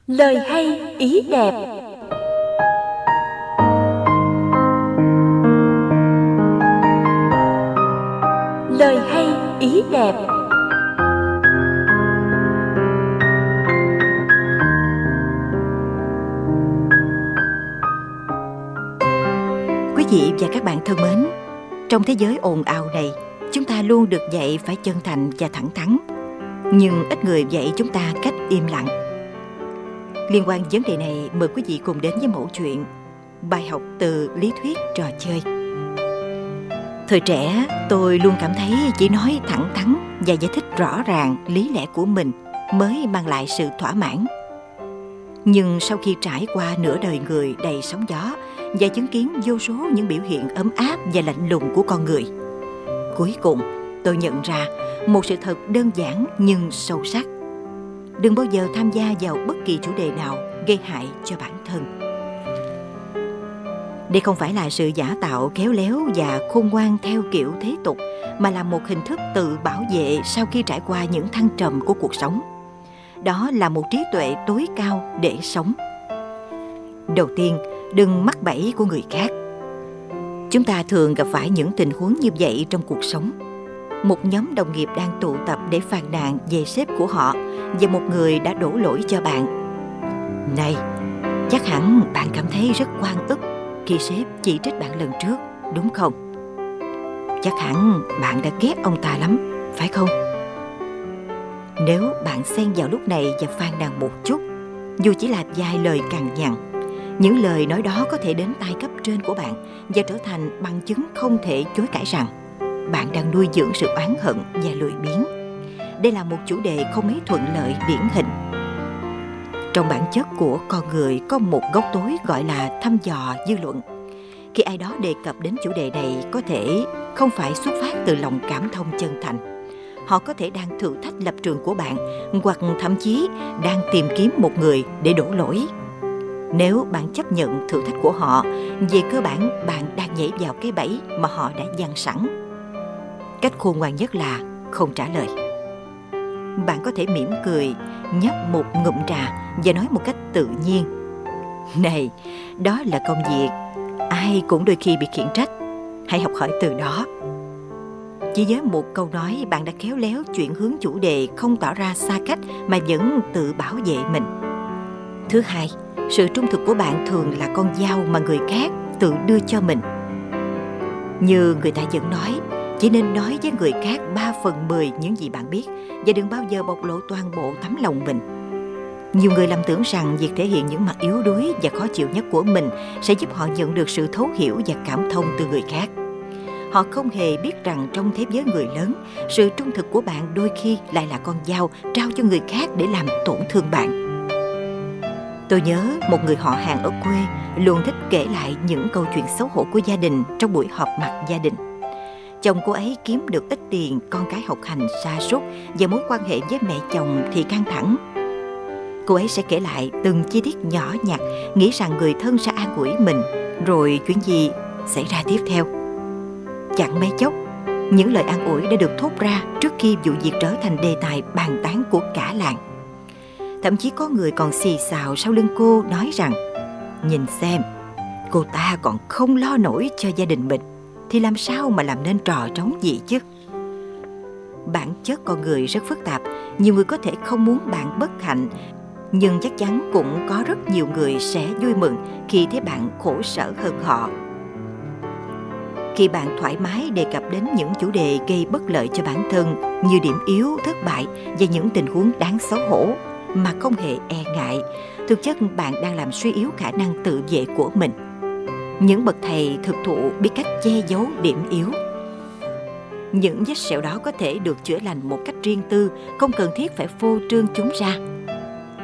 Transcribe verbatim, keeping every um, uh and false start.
Lời hay ý đẹp. Lời hay ý đẹp. Quý vị và các bạn thân mến, trong thế giới ồn ào này, chúng ta luôn được dạy phải chân thành và thẳng thắn, nhưng ít người dạy chúng ta cách im lặng. Liên quan vấn đề này, mời quý vị cùng đến với mẫu chuyện bài học từ lý thuyết trò chơi. Thời trẻ, tôi luôn cảm thấy chỉ nói thẳng thắn và giải thích rõ ràng lý lẽ của mình mới mang lại sự thỏa mãn. Nhưng sau khi trải qua nửa đời người đầy sóng gió và chứng kiến vô số những biểu hiện ấm áp và lạnh lùng của con người, cuối cùng tôi nhận ra một sự thật đơn giản nhưng sâu sắc: đừng bao giờ tham gia vào bất kỳ chủ đề nào gây hại cho bản thân. Đây không phải là sự giả tạo khéo léo và khôn ngoan theo kiểu thế tục, mà là một hình thức tự bảo vệ sau khi trải qua những thăng trầm của cuộc sống. Đó là một trí tuệ tối cao để sống. Đầu tiên, đừng mắc bẫy của người khác. Chúng ta thường gặp phải những tình huống như vậy trong cuộc sống. Một nhóm đồng nghiệp đang tụ tập để phàn nàn về sếp của họ, và một người đã đổ lỗi cho bạn. Này, chắc hẳn bạn cảm thấy rất oan ức khi sếp chỉ trích bạn lần trước, đúng không? Chắc hẳn bạn đã ghét ông ta lắm, phải không? Nếu bạn xen vào lúc này và phàn nàn một chút, dù chỉ là vài lời cằn nhằn, những lời nói đó có thể đến tai cấp trên của bạn và trở thành bằng chứng không thể chối cãi rằng bạn đang nuôi dưỡng sự oán hận và lười biếng. Đây là một chủ đề không mấy thuận lợi điển hình. Trong bản chất của con người có một góc tối gọi là thăm dò dư luận. Khi ai đó đề cập đến chủ đề này, có thể không phải xuất phát từ lòng cảm thông chân thành. Họ có thể đang thử thách lập trường của bạn, hoặc thậm chí đang tìm kiếm một người để đổ lỗi. Nếu bạn chấp nhận thử thách của họ, về cơ bản bạn đang nhảy vào cái bẫy mà họ đã dàn sẵn. Cách khôn ngoan nhất là không trả lời. Bạn có thể mỉm cười, nhấp một ngụm trà và nói một cách tự nhiên: này, đó là công việc, ai cũng đôi khi bị khiển trách, hãy học hỏi từ đó. Chỉ với một câu nói, bạn đã khéo léo chuyển hướng chủ đề, không tỏ ra xa cách mà vẫn tự bảo vệ mình. Thứ hai, sự trung thực của bạn thường là con dao mà người khác tự đưa cho mình. Như người ta vẫn nói, chỉ nên nói với người khác ba phần mười những gì bạn biết, và đừng bao giờ bộc lộ toàn bộ tấm lòng mình. Nhiều người lầm tưởng rằng việc thể hiện những mặt yếu đuối và khó chịu nhất của mình sẽ giúp họ nhận được sự thấu hiểu và cảm thông từ người khác. Họ không hề biết rằng trong thế giới người lớn, sự trung thực của bạn đôi khi lại là con dao trao cho người khác để làm tổn thương bạn. Tôi nhớ một người họ hàng ở quê luôn thích kể lại những câu chuyện xấu hổ của gia đình trong buổi họp mặt gia đình. Chồng cô ấy kiếm được ít tiền, con cái học hành sa sút và mối quan hệ với mẹ chồng thì căng thẳng. Cô ấy sẽ kể lại từng chi tiết nhỏ nhặt, nghĩ rằng người thân sẽ an ủi mình, rồi chuyện gì xảy ra tiếp theo. Chẳng mấy chốc, những lời an ủi đã được thốt ra trước khi vụ việc trở thành đề tài bàn tán của cả làng. Thậm chí có người còn xì xào sau lưng cô, nói rằng: nhìn xem, cô ta còn không lo nổi cho gia đình mình, thì làm sao mà làm nên trò trống gì chứ? Bản chất con người rất phức tạp. Nhiều người có thể không muốn bạn bất hạnh, nhưng chắc chắn cũng có rất nhiều người sẽ vui mừng khi thấy bạn khổ sở hơn họ. Khi bạn thoải mái đề cập đến những chủ đề gây bất lợi cho bản thân, như điểm yếu, thất bại và những tình huống đáng xấu hổ, mà không hề e ngại, thực chất bạn đang làm suy yếu khả năng tự vệ của mình. Những bậc thầy thực thụ biết cách che giấu điểm yếu. Những vết sẹo đó có thể được chữa lành một cách riêng tư, không cần thiết phải phô trương chúng ra.